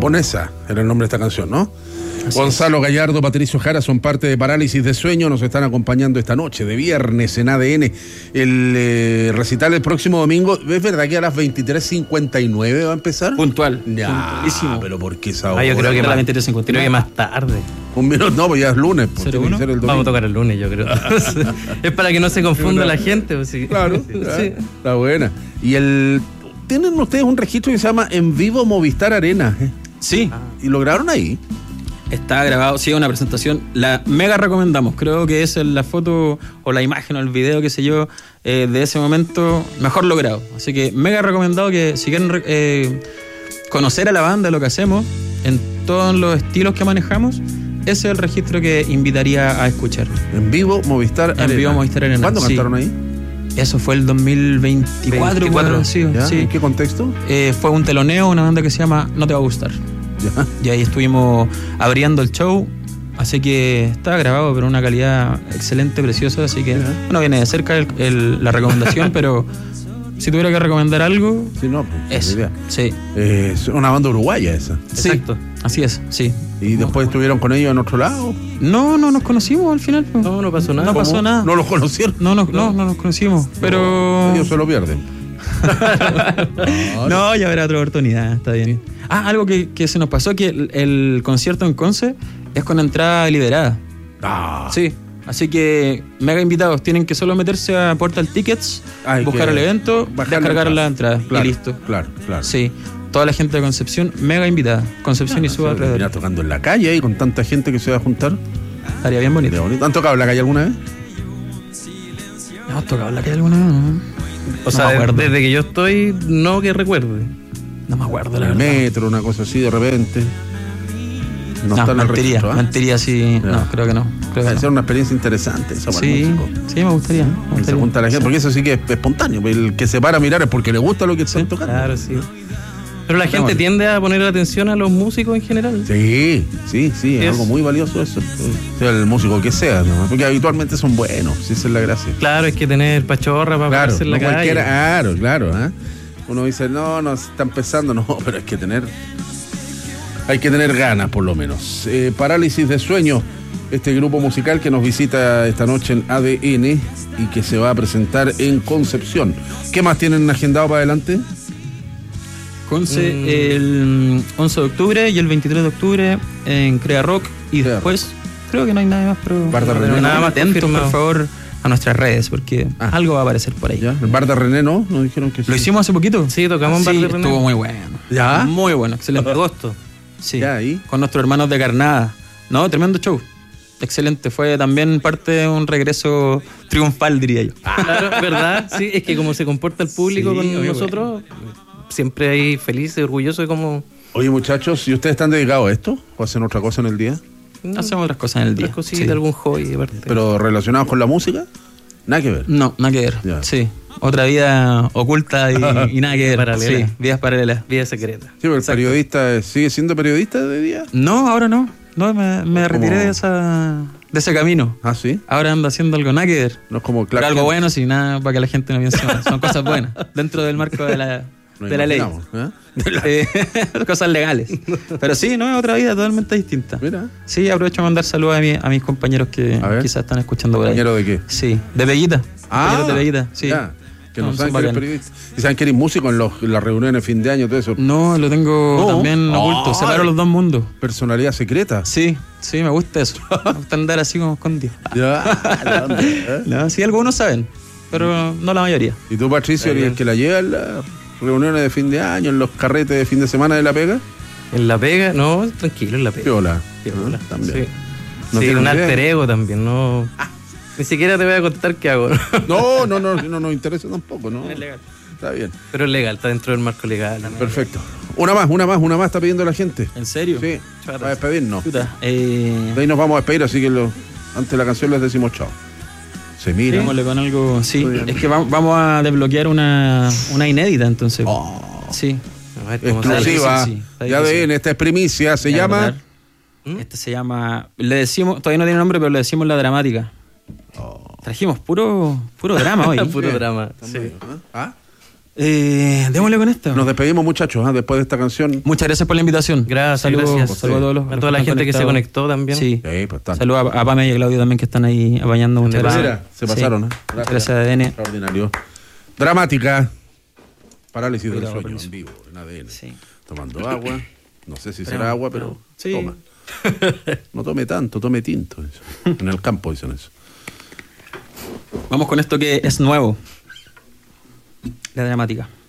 Japonesa era el nombre de esta canción, ¿no? Así Gonzalo es. Gallardo, Patricio Jara son parte de Parálisis de Sueño, nos están acompañando esta noche de viernes en ADN. El recital el próximo domingo, ¿es verdad que a las 23:59 va a empezar? Puntual. Ya, puntualísimo. Pero ¿por qué esa hora? Yo creo que a las 23:59. Creo que más tarde. Un minuto, no, pues ya es lunes. Pues tiene que ser el domingo. Vamos a tocar el lunes, yo creo. Es para que no se confunda la gente. Pues, sí. Claro, sí. Está buena. Y tienen ustedes un registro que se llama En Vivo Movistar Arena. Sí. ¿Y lo grabaron ahí? Está grabado, sí, una presentación. La mega recomendamos. Creo que es la foto o la imagen o el video, qué sé yo, de ese momento mejor logrado. Así que mega recomendado que si quieren conocer a la banda, lo que hacemos, en todos los estilos que manejamos, ese es el registro que invitaría a escuchar. En Vivo Movistar Arena. En Vivo Movistar Arena. ¿Cuándo cantaron ahí? Eso fue el 2024. Sí. ¿En qué contexto? Fue un teloneo, una banda que se llama No Te Va a Gustar. Ya. Y ahí estuvimos abriendo el show, así que está grabado, pero una calidad excelente, preciosa, así que no viene de cerca la recomendación, pero si tuviera que recomendar algo, sí, no, pues, es, sí. Es una banda uruguaya esa. Exacto, así es, sí. ¿Y después estuvieron con ellos en otro lado? No nos conocimos al final. Pues. No pasó nada. No pasó nada. ¿No los conocieron? No nos conocimos, pero... Ellos se lo pierden. No, ya habrá otra oportunidad, está bien. Algo que se nos pasó, que el concierto en Conce es con entrada liberada. Sí, así que mega invitados, tienen que solo meterse a Portal Tickets, buscar el evento, descargar la entrada y listo. Claro. Sí, toda la gente de Concepción mega invitada. Concepción y su alrededor. Mira, tocando en la calle ahí con tanta gente que se va a juntar. Estaría bien bonito. ¿Han tocado en la calle alguna vez? ¿Hemos tocado en la calle alguna vez? No. O sea, desde que yo estoy, no que recuerde. No me acuerdo, la verdad. Metro, una cosa así, de repente. No está en el registro, mentiría, sí. No, creo que no. Debe ser una experiencia interesante esa para el músico. Sí, me gustaría. Que se junta la gente, porque eso sí que es espontáneo. El que se para a mirar es porque le gusta lo que están tocando. Claro, sí. Pero la gente tiende a poner atención a los músicos en general. Sí, es algo muy valioso eso. Sea el músico que sea, ¿no? Porque habitualmente son buenos, si esa es la gracia. Claro, hay que tener pachorra para pararse en la calle. Claro. Uno dice, no, está empezando, no, pero hay que tener ganas por lo menos. Parálisis de Sueño, este grupo musical que nos visita esta noche en ADN y que se va a presentar en Concepción. ¿Qué más tienen agendado para adelante? Conce, el 11 de octubre y el 23 de octubre en Crea Rock. Y después, creo que no hay nada más, pero nada más atentos, por favor, a nuestras redes, porque algo va a aparecer por ahí. ¿Ya? ¿El bar de René no? ¿Nos dijeron que sí? ¿Lo hicimos hace poquito? Sí, tocamos en bar de René. Estuvo muy bueno. ¿Ya? Muy bueno, excelente. Agosto. Sí, ¿Ya ahí? con nuestros hermanos de Carnada. No, tremendo show. Excelente, fue también parte de un regreso triunfal, diría yo. Claro, ¿verdad? Sí, es que como se comporta el público con nosotros... Siempre ahí feliz y orgulloso de cómo... Oye, muchachos, ¿y ustedes están dedicados a esto? ¿O hacen otra cosa en el día? Hacemos otras cosas en el día. Otras cositas, algún hobby aparte. ¿Pero relacionados con la música? Nada que ver. No, nada que ver. Ya. Sí, otra vida oculta y nada que ver. Paralela. Sí, vidas paralelas. Vida secreta. Sí, pero el periodista, ¿sigue siendo periodista de día? No, ahora no. No, me retiré de ese camino. ¿Ah, sí? Ahora ando haciendo algo nada que ver. No es como Pero algo bueno, sin nada para que la gente no piense mal. Son cosas buenas. Dentro del marco de la ley. Cosas legales. Pero sí, no es otra vida totalmente distinta. Mira. Sí, aprovecho a mandar saludos a mis compañeros que quizás están escuchando por ahí. ¿Compañeros de qué? Sí, de Peguita. Compañeros de Peguita, sí. Ya. Que no saben que eres periodista. ¿Y saben que eres músico en las reuniones de fin de año y todo eso? No, lo tengo también oculto. Separo los dos mundos. ¿Personalidad secreta? Sí, me gusta eso. Me gusta andar así como escondido. Ya. No, sí, algunos saben, pero no la mayoría. ¿Y tú, Patricio, eres el que la lleva en las reuniones de fin de año, en los carretes de fin de semana de La Pega? ¿En La Pega? No, tranquilo, en La Pega. Piola. También. Sí, un alter ego también, no... Ni siquiera te voy a contar qué hago. No nos interesa tampoco, ¿no? Es legal. Está bien. Pero es legal, está dentro del marco legal. Perfecto. Una más está pidiendo la gente. ¿En serio? Sí, para despedirnos. De ahí nos vamos a despedir, así que antes de la canción les decimos chao. Se mira. Démosle con algo, sí. Es que vamos a desbloquear una inédita, entonces. Sí. Exclusiva. Ya ven, esta es primicia, se llama... Este se llama, le decimos, todavía no tiene nombre, pero le decimos La Dramática. Trajimos puro drama hoy. Puro drama. Sí. Démosle con esto. Nos despedimos, muchachos, después de esta canción. Muchas gracias por la invitación. Gracias, Saludos gracias. a todos a toda la gente que se conectó también. Sí. Pues, tanto. Saludos a Pame y a Claudio también que están ahí apañando. Muchas gracias. Mira, se pasaron. Gracias a ADN. Extraordinario. Dramática. Parálisis del Cuidado, sueño permiso. en vivo, en ADN. Sí. Tomando agua. No sé si será agua, pero Sí. toma. No tome tanto, tome tinto. Eso. En el campo dicen eso. Vamos con esto que es nuevo. La dramática.